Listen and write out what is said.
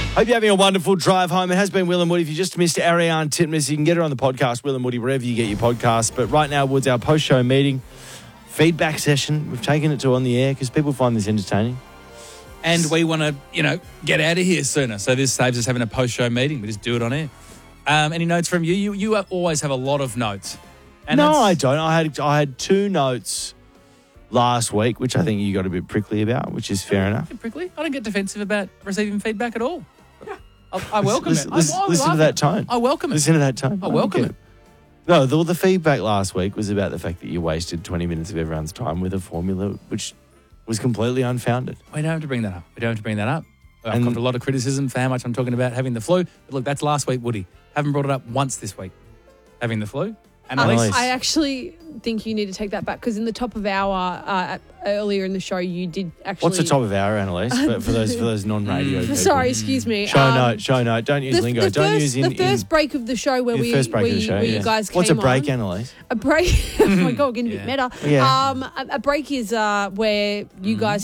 Hope you're having a wonderful drive home. It has been Will and Woody. If you just missed Ariane Titmus, you can get her on the podcast, Will and Woody, wherever you get your podcasts. But right now, Woods, our post-show meeting, feedback session. We've taken it to on the air because people find this entertaining. And we want to, get out of here sooner. So this saves us having a post-show meeting. We just do it on air. Any notes from you? You always have a lot of notes. And no, I don't. I had 2 notes last week, which I think you got a bit prickly about, which is fair enough. Prickly? I don't get defensive about receiving feedback at all. I welcome it. Listen to that tone. I welcome it. Listen to that tone. I welcome it. No, the feedback last week was about the fact that you wasted 20 minutes of everyone's time with a formula which was completely unfounded. We don't have to bring that up. I've got a lot of criticism for how much I'm talking about having the flu. But look, that's last week, Woody. Haven't brought it up once this week. Having the flu. Annalise. I actually think you need to take that back because in the top of hour earlier in the show, you did actually. What's the top of hour, Annalise? For those non-radio people. Sorry, excuse me. Show note. Don't use lingo. The first break of the show where you guys came on. What's a break, Annalise? A break. Oh my God, we're getting a bit meta. Yeah. A break is where you guys